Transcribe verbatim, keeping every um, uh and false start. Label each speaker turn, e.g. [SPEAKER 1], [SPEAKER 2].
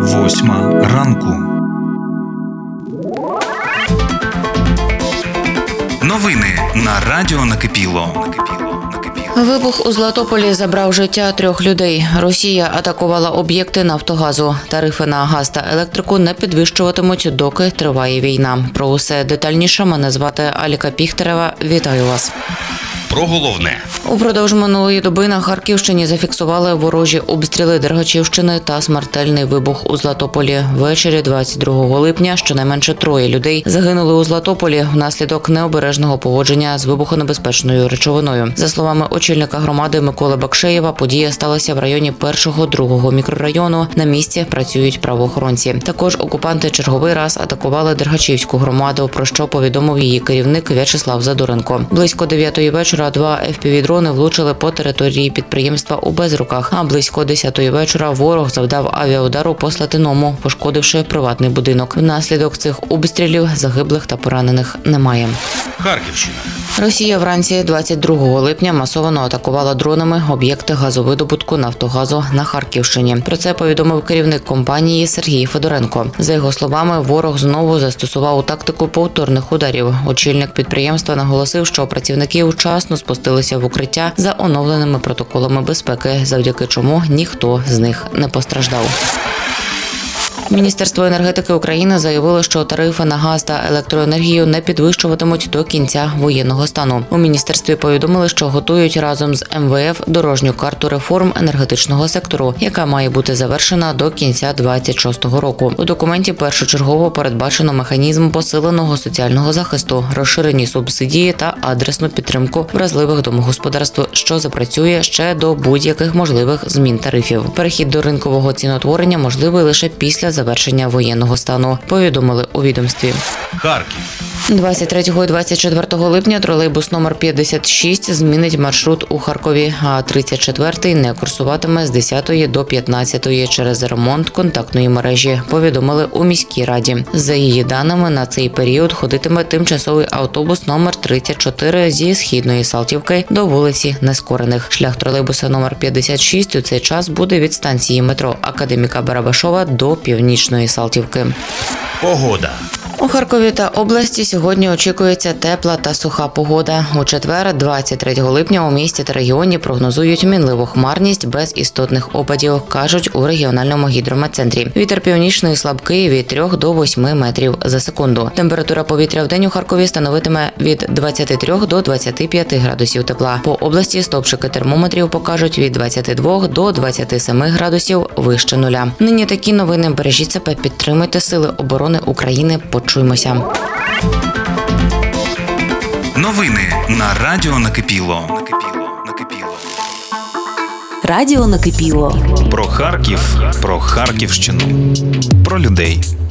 [SPEAKER 1] Восьма ранку. Новини на радіо Накипіло.
[SPEAKER 2] Вибух у Златополі забрав життя трьох людей. Росія атакувала об'єкти Нафтогазу. Тарифи на газ та електрику не підвищуватимуть, доки триває війна. Про усе детальніше мене звати Аліка Піхтерева. Вітаю вас.
[SPEAKER 3] Про головне.
[SPEAKER 2] Упродовж минулої доби на Харківщині зафіксували ворожі обстріли Дергачівщини та смертельний вибух у Златополі. Ввечері двадцять другого липня щонайменше троє людей загинули у Златополі внаслідок необережного поводження з вибухонебезпечною речовиною. За словами очільника громади Миколи Бакшеєва, подія сталася в районі першого-другого мікрорайону. На місці працюють правоохоронці. Також окупанти черговий раз атакували Дергачівську громаду, про що повідомив її керівник В'ячеслав Задоренко. Близько дев'ятої вечора два еф пі ві-дрони влучили по території підприємства у Безруках, а близько десятої вечора ворог завдав авіаудару по Слатиному, пошкодивши приватний будинок. Внаслідок цих обстрілів загиблих та поранених немає.
[SPEAKER 3] Харківщина.
[SPEAKER 2] Росія вранці двадцять другого липня масово атакувала дронами об'єкти газовидобутку Нафтогазу на Харківщині. Про це повідомив керівник компанії Сергій Федоренко. За його словами, ворог знову застосував тактику повторних ударів. Очільник підприємства наголосив, що працівники вчасно спустилися в укриття за оновленими протоколами безпеки, завдяки чому ніхто з них не постраждав. Міністерство енергетики України заявило, що тарифи на газ та електроенергію не підвищуватимуть до кінця воєнного стану. У міністерстві повідомили, що готують разом з ем ве еф дорожню карту реформ енергетичного сектору, яка має бути завершена до кінця двадцять шостого року. У документі першочергово передбачено механізм посиленого соціального захисту, розширені субсидії та адресну підтримку вразливих домогосподарств, що запрацює ще до будь-яких можливих змін тарифів. Перехід до ринкового цінотворення можливий лише після завершення воєнного стану, повідомили у відомстві.
[SPEAKER 3] Харків.
[SPEAKER 2] двадцять третього і двадцять четвертого липня тролейбус номер п'ятдесят шість змінить маршрут у Харкові, а тридцять четвертий не курсуватиме з десятої до п'ятнадцятої через ремонт контактної мережі, повідомили у міській раді. За її даними, на цей період ходитиме тимчасовий автобус номер тридцять чотири зі Східної Салтівки до вулиці Нескорених. Шлях тролейбуса номер п'ятдесят шість у цей час буде від станції метро Академіка Барабашова до Північної Салтівки.
[SPEAKER 3] Погода.
[SPEAKER 2] У Харкові та області сьогодні очікується тепла та суха погода. У четвер, двадцять третього липня, у місті та регіоні прогнозують мінливу хмарність без істотних опадів, кажуть у регіональному гідрометцентрі. Вітер північний слабкий від трьох до восьми метрів за секунду. Температура повітря в день у Харкові становитиме від двадцяти трьох до двадцяти п'яти градусів тепла. По області стовпчики термометрів покажуть від двадцяти двох до двадцяти семи градусів вище нуля. Нині такі новини. Бережіть себе, підтримуйте Сили оборони України. Почуємося.
[SPEAKER 1] Новини на радіо Накипіло.
[SPEAKER 4] Радіо Накипіло.
[SPEAKER 1] Про Харків, про Харківщину, про людей.